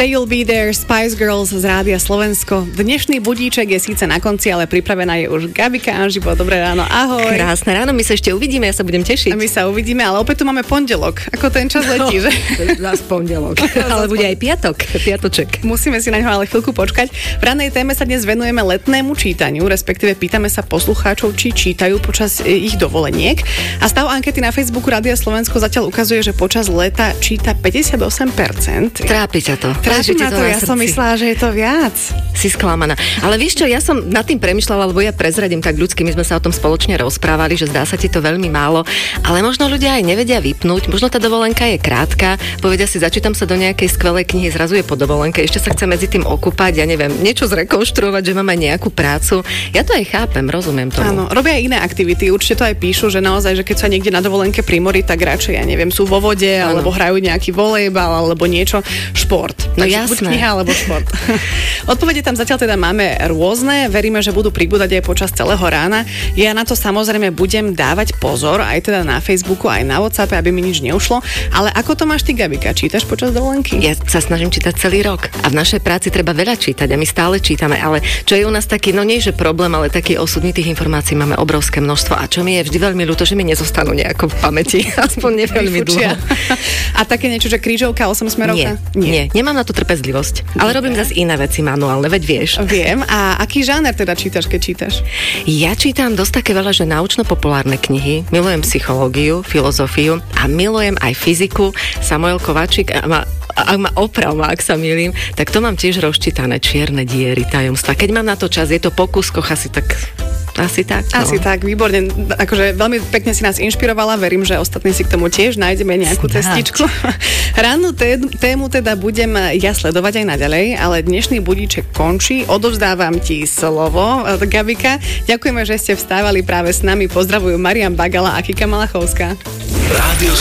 Say You'll Be There, Spice Girls z Rádia Slovensko. Dnešný budíček je síce na konci, ale pripravená je už Gabika Anžibo. Dobré ráno, ahoj. Krásne ráno, my sa ešte uvidíme, ja sa budem tešiť. A my sa uvidíme, ale opäť tu máme pondelok. Ako ten čas letí, že? Zas pondelok. Ale bude aj piatoček. Musíme si na ňo ale chvíľku počkať. V ranej téme sa dnes venujeme letnému čítaniu, respektíve pýtame sa poslucháčov, či čítajú počas ich dovoleniek. A stav ankety na Facebooku Rádia Slovensko zatiaľ ukazuje, že počas leta číta 58%. Trápi ťa to. Trápi ma to, ja som myslela, že je to viac. Si sklamaná. Ale vieš čo, ja som nad tým premýšľala, lebo ja prezradím tak ľudsky, my sme sa o tom spoločne rozprávali, že zdá sa ti to veľmi málo, ale možno ľudia aj nevedia vypnúť, možno tá dovolenka je krátka, povedia si, začítam sa do nejakej skvelej knihy, zrazu je po dovolenke, ešte sa chce medzi tým okúpať, ja neviem, niečo zrekonštruovať, že mám aj nejakú prácu. Ja to aj chápem, rozumiem tomu. Áno, robia aj iné aktivity, určite to aj píšu, že naozaj, že keď sa niekde na dovolenke pri mori, tak radšej, ja neviem, sú vo vode, alebo hrajú nejaký volejbal, alebo niečo, šport. No Takže jasné. buď kniha, alebo šport. Odpovede tam zatiaľ teda máme rôzne, veríme, že budú pribúdať aj počas celého rána. Ja na to samozrejme budem dávať pozor, aj teda na Facebooku, aj na WhatsAppe, aby mi nič neušlo. Ale ako to máš ty, Gabika? Čítaš počas dovolenky? Ja sa snažím čítať celý rok a v našej práci treba veľa čítať a my stále čítame, ale čo je u nás taký, no nie že problém, ale taký osudný, tých informácií máme obrovské množstvo a čo mi je vždy veľmi ľúto, že mi nezostanú nejako v pamäti, aspoň neveľmi dlho. A také niečo, že krížovka 8-smerovka? Nie, nemám na to trpezlivosť, ale robím zase iné veci manuálne, veď vieš. Viem. A aký žáner teda čítaš, keď čítaš? Ja čítam dosť také veľa, že naučno-populárne knihy, milujem psychológiu, filozofiu a milujem aj fyziku. Samuel Kováčik, ak ma oprav, ak sa mýlim, tak to mám tiež rozčítané, Čierne diery, tajomstva. Keď mám na to čas, je to po kúskoch asi tak. No. Asi tak, výborne. Akože veľmi pekne si nás inšpirovala, verím, že ostatní si k tomu tiež nájdeme nejakú cestičku. Rannú tému teda budem ja sledovať aj naďalej, ale dnešný budíček končí. Odovzdávam ti slovo, Gabika. Ďakujeme, že ste vstávali práve s nami. Pozdravujú Marian Bagala a Kika Malachovská. Rádio